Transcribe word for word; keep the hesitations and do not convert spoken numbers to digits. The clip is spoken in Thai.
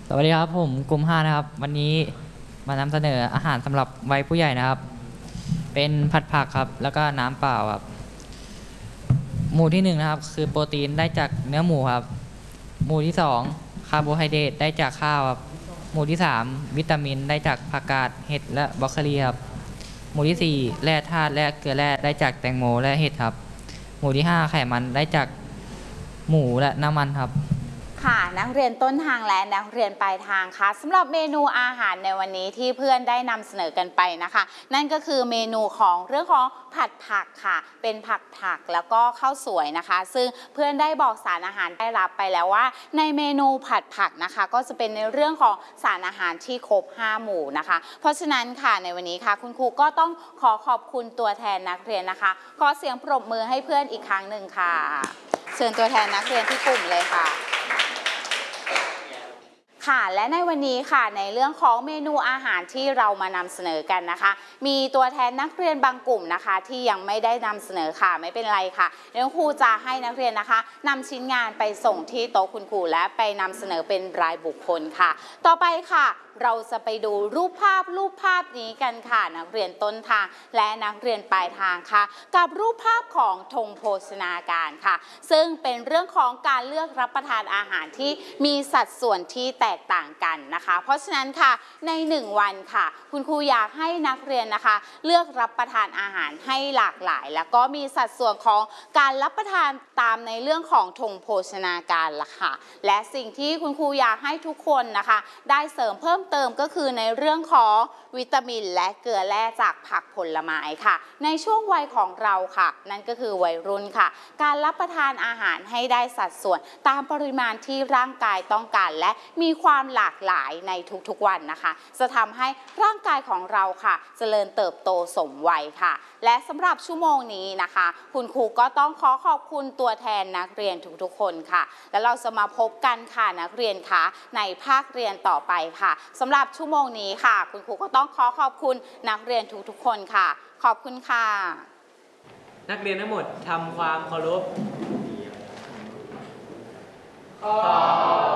สวัสดีครับผมกลุ่มห้านะครับวันนี้มานำเสนออาหารสำหรับวัยผู้ใหญ่นะครับเป็นผัดผักครับแล้วก็น้ำเปล่าครับหมู่ที่หนึ่งนะครับคือโปรตีนได้จากเนื้อหมูครับหมู่ที่สองคาร์โบไฮเดรตได้จากข้าวครับหมู่ที่สามวิตามินได้จากผักกาดเห็ดและบรอกโคลีครับหมู่ที่สี่แร่ธาตุและเกลือแร่ได้จากแตงโมและเห็ดครับหมู่ที่ห้าไขมันได้จากหมูและน้ำมันครับค่ะนักเรียนต้นทางและนักเรียนปลายทางค่ะสำหรับเมนูอาหารในวันนี้ที่เพื่อนได้นำเสนอกันไปนะคะนั่นก็คือเมนูของเรื่องของผัดผักค่ะเป็นผักผักแล้วก็ข้าวสวยนะคะซึ่งเพื่อนได้บอกสารอาหารได้รับไปแล้วว่าในเมนูผัดผักนะคะก็จะเป็นในเรื่องของสารอาหารที่ครบห้าหมู่นะคะเพราะฉะนั้นค่ะในวันนี้ค่ะคุณครูก็ต้องขอขอบคุณตัวแทนนักเรียนนะคะขอเสียงปรบมือให้เพื่อนอีกครั้งหนึ่งค่ะเชิญตัวแทนนักเรียนที่กลุ่มเลยค่ะค่ะและในวันนี้ค่ะในเรื่องของเมนูอาหารที่เรามานำเสนอกันนะคะมีตัวแทนนักเรียนบางกลุ่มนะคะที่ยังไม่ได้นำเสนอค่ะไม่เป็นไรค่ะเดี๋ยวครูจะให้นักเรียนนะคะนำชิ้นงานไปส่งที่โต๊ะคุณครูและไปนำเสนอเป็นรายบุคคลค่ะต่อไปค่ะเราจะไปดูรูปภาพรูปภาพนี้กันค่ะนักเรียนต้นทางและนักเรียนปลายทางค่ะกับรูปภาพของธงโภชนาการค่ะซึ่งเป็นเรื่องของการเลือกรับประทานอาหารที่มีสัดส่วนที่แตกต่างกันนะคะเพราะฉะนั้นค่ะในหนึ่งวันค่ะคุณครูอยากให้นักเรียนนะคะเลือกรับประทานอาหารให้หลากหลายแล้วก็มีสัดส่วนของการรับประทานตามในเรื่องของธงโภชนาการล่ะค่ะและสิ่งที่คุณครูอยากให้ทุกคนนะคะได้เสริมเพิ่มเติมก็คือในเรื่องของวิตามินและเกลือแร่จากผักผลไม้ค่ะในช่วงวัยของเราค่ะนั่นก็คือวัยรุ่นค่ะการรับประทานอาหารให้ได้สัดส่วนตามปริมาณที่ร่างกายต้องการและมีความหลากหลายในทุกๆวันนะคะจะทำให้ร่างกายของเราค่ะเจริญเติบโตสมวัยค่ะและสำหรับชั่วโมงนี้นะคะคุณครูก็ต้องขอขอบคุณตัวแทนนักเรียนทุกๆคนค่ะแล้วเราจะมาพบกันค่ะนักเรียนค่ะในภาคเรียนต่อไปค่ะสำหรับชั่วโมงนี้ค่ะคุณครูก็ต้องขอขอบคุณนักเรียนทุกๆคนค่ะขอบคุณค่ะนักเรียนทั้งหมดทำความเคารพขอบ